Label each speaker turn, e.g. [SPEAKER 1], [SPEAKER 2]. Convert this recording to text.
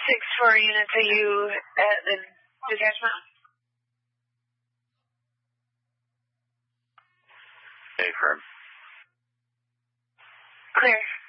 [SPEAKER 1] 6-4 units, are you at the detachment?
[SPEAKER 2] Affirm.
[SPEAKER 1] Clear.